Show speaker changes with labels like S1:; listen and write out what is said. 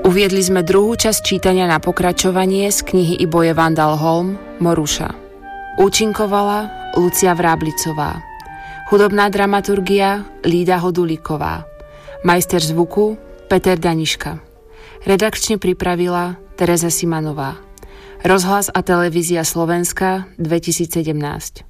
S1: Uviedli sme druhú časť čítania na pokračovanie z knihy Iboje Vandal-Holm Moruša. Účinkovala Lucia Vráblicová. Hudobná dramaturgia Lída Hodulíková. Majster zvuku Peter Daniška. Redakčne pripravila Tereza Simanová. Rozhlas a televízia Slovenska 2017.